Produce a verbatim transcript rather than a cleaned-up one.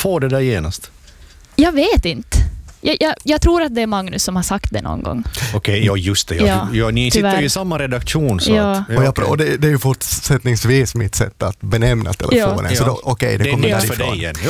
får det där genast? Jag vet inte. Jag, jag, jag tror att det är Magnus som har sagt det någon gång. Okej, okay, ja just det. Ja, ja, ja, ni tyvärr. sitter ju i samma redaktion. Så ja. att, ja, och jag, okay. och det, det är ju fortsättningsvis mitt sätt att benämna telefonen. Ja. Så då, okej, okay, det, det kommer är därifrån. för dig igen. Ja.